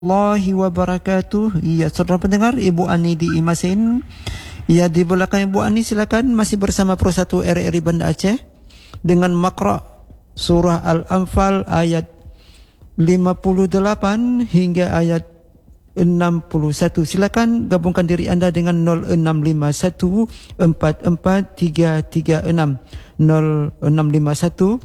Warahmatullahi wabarakatuh. Ya, saudara pendengar, Ibu Ani di Imasin. Ya, di belakang Ibu Ani silakan, masih bersama Pro 1 RRI Banda Aceh dengan makra surah Al-Anfal ayat 58 hingga ayat 61. Silakan gabungkan diri anda dengan 0651 44336 0651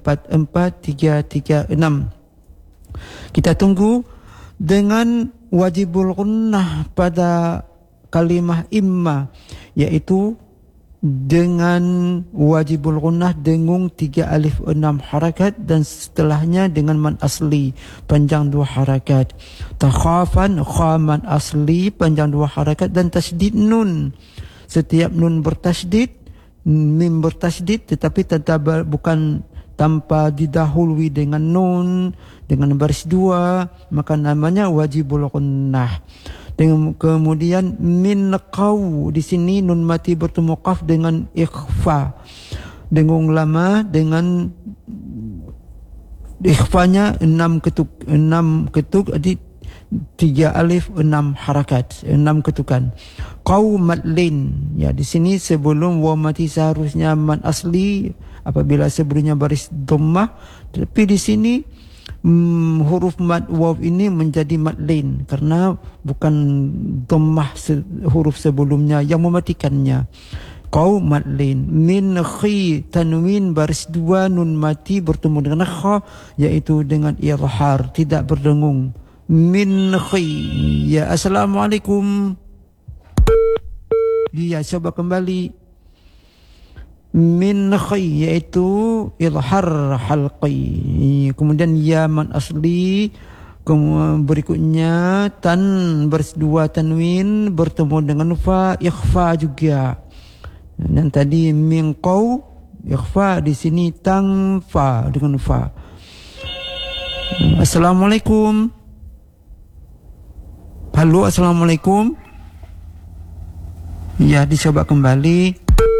44336. Kita tunggu dengan wajibul gunnah pada kalimah imma, yaitu dengan wajibul gunnah dengung 3 alif 6 harakat dan setelahnya dengan man asli panjang 2 harakat. Takhafan khaman asli panjang 2 harakat dan tasdid nun. Setiap nun bertasdid, mim bertasdid, tetapi bukan tanpa didahului dengan nun, dengan baris 2, maka namanya wajibul gunnah. Kemudian min qaw, di sini nun mati bertemu qaf dengan ikhfa. Dengung lama dengan ikhfanya 6 ketuk jadi 3 alif 6 harakat, 6 ketukan. Qaw madlin, ya di sini sebelum wa mati seharusnya man asli apabila sebelumnya baris dhammah, tapi di sini huruf mad waw ini menjadi madlin karena bukan dhammah huruf sebelumnya yang mematikannya. Qaw madlin. Min khi, tanwin baris 2 nun mati bertemu dengan kha, yaitu dengan izhar, tidak berdengung. Min khi. Ya, assalamualaikum. Ya, coba kembali. Min khi, yaitu izhar halqi. Kemudian ya man asli, berikutnya tan baris 2 tanwin bertemu dengan fa, ikhfa juga. Dan tadi min qaw ikhfa, di sini tang fa dengan fa. Assalamualaikum. Halo, assalamualaikum. Ya, dicoba kembali.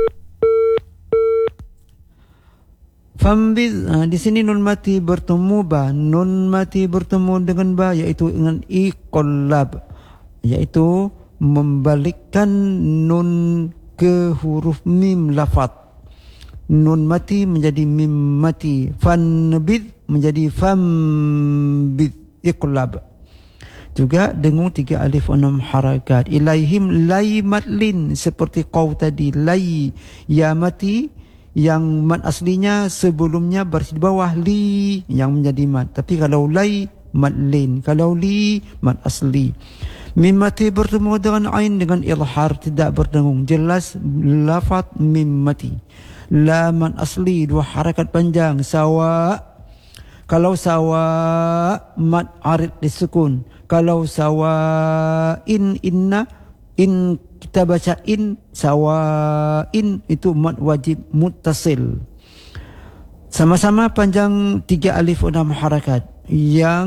Fambiz, di sini nun mati bertemu ba, nun mati bertemu dengan ba, yaitu dengan iqallab, yaitu membalikkan nun ke huruf mim lafaz. Nun mati menjadi mim mati. Fanbid menjadi fambid, iqallab. Juga dengung 3 alif 6 harakat. Ilaihim lay madlin, seperti qaw tadi, lay ya mati yang mad aslinya sebelumnya baris di bawah li yang menjadi mad. Tapi kalau lay madlin, kalau li mad asli. Mim mati bertemu dengan ain dengan izhar, tidak berdengung, jelas lafaz mim mati. La mad asli 2 harakat panjang. Sawa, kalau sawa mad arid disukun. Kalau sawa inna, in kita baca in, sawa in itu mad wajib muttasil. Sama-sama panjang 3 alif 6 harakat. Yang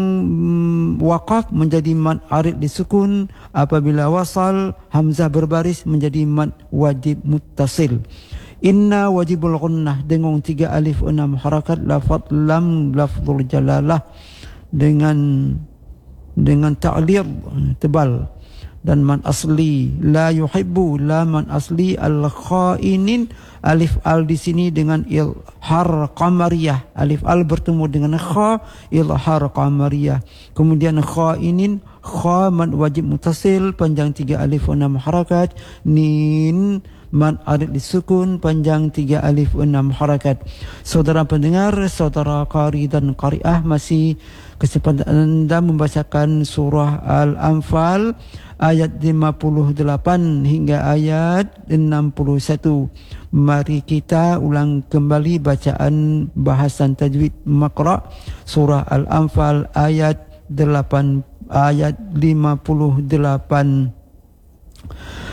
waqaf menjadi mad arid disukun, apabila wasal hamzah berbaris menjadi mad wajib muttasil. Inna wajibul gunnah dengung 3 alif 6 harakat. Lafaz lam lafzul jalalah dengan ta'lir tebal. Dan man asli la yuhibbu, la man asli al khainin, alif al di sini dengan ilhar qamariyah, alif al bertemu dengan kha, ilhar qamariyah. Kemudian khainin, kha man wajib mutasil panjang 3 alif 6 harakat. Nin man arid disukun panjang 3 alif 6 harakat. Saudara pendengar, saudara qari dan qariah, masih kesempatan anda membacakan surah Al-Anfal ayat 58 hingga ayat 61. Mari kita ulang kembali bacaan bahasan tajwid makra surah Al-Anfal ayat 58.